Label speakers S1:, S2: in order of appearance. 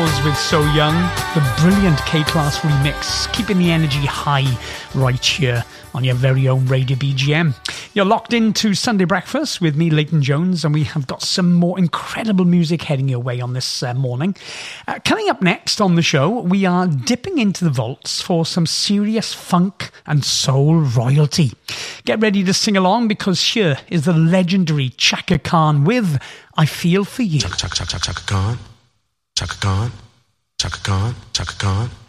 S1: Outlaws with So Young, the brilliant K-Class remix, keeping the energy high right here on your very own Radio BGM. You're locked into Sunday Breakfast with me, Leighton Jones, and we have got some more incredible music heading your way on this morning. Coming up next on the show, we are dipping into the vaults for some serious funk and soul royalty. Get ready to sing along because here is the legendary Chaka Khan with I Feel For You.
S2: Chaka Khan, Chaka Khan, Chaka Khan, Chaka Khan.